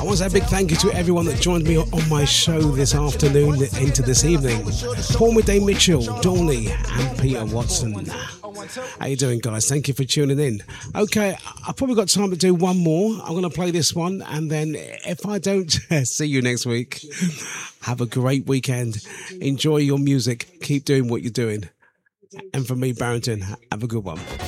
I want to say a big thank you to everyone that joined me on my show this afternoon into this evening. Paul Midday Mitchell, Dawley and Peter Watson. How you doing, guys? Thank you for tuning in. Okay, I've probably got time to do one more. I'm going to play this one, and then if I don't see you next week, have a great weekend. Enjoy your music. Keep doing what you're doing. And from me, Barrington, have a good one.